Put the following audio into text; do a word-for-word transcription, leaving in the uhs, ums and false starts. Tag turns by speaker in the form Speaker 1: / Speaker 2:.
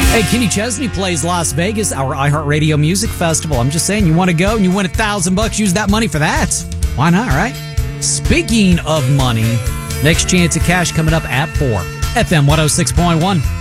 Speaker 1: Hey, Kenny Chesney plays Las Vegas, our iHeartRadio Music Festival. I'm just saying, you want to go and you win a thousand bucks, use that money for that. Why not, right? Speaking of money, next chance at cash coming up at four. F M one oh six point one.